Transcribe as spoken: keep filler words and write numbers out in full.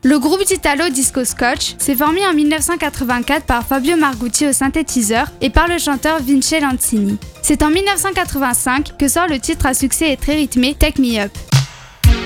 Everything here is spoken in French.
Le groupe d'Italo Disco Scotch s'est formé en mille neuf cent quatre-vingt-quatre par Fabio Margutti au synthétiseur et par le chanteur Vince Lanzini. C'est en mille neuf cent quatre-vingt-cinq que sort le titre à succès et très rythmé Take Me Up.